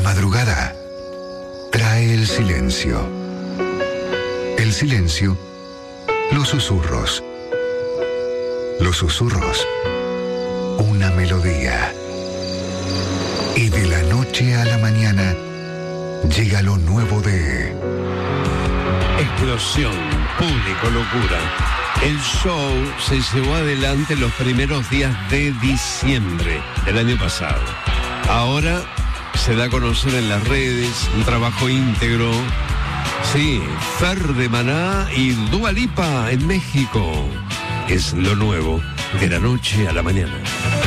madrugada trae el silencio. El silencio, los susurros. Los susurros, una melodía. Y de la noche a la mañana llega lo nuevo de... Explosión, público, locura. El show se llevó adelante los primeros días de diciembre del año pasado. Ahora se da a conocer en las redes un trabajo íntegro. Sí, Fer de Maná y Dua Lipa en México. Es lo nuevo de la noche a la mañana.